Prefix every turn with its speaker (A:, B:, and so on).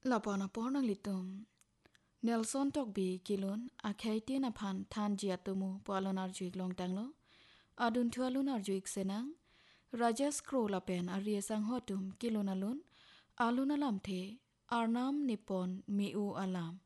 A: หลับปอนะปอนังลิตุมเนลซอนตอกบีกิลุนอาเคยตีนพันทานเจียตุมูปอลนาร์จุกลองตังโลอาดุนทัวลุนาร์จุกเซนังราเจสโครลาเป็นอารีสังหอตุมกิลุนาลุนอาลุนาลามเทอาร์นามนิปอนมีอูอาลาม